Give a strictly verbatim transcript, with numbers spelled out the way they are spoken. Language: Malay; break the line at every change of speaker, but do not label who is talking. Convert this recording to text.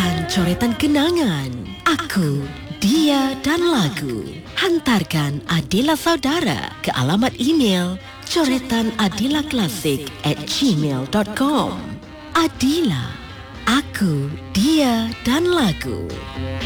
Kirimkan coretan kenangan. Aku, dia dan lagu. Hantarkan Adila Saudara ke alamat email coretanadilaklasik at gmail dot com. Adila, aku, dia dan lagu.